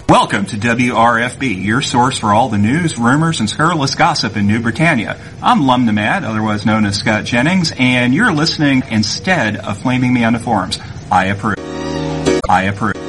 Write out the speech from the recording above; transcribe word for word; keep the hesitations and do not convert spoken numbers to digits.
Welcome to W R F B, your source for all the news, rumors, and scurrilous gossip in New Britannia. I'm Lum Nomad, otherwise known as Scott Jennings, and you're listening instead of flaming me on the forums. I approve. I approve.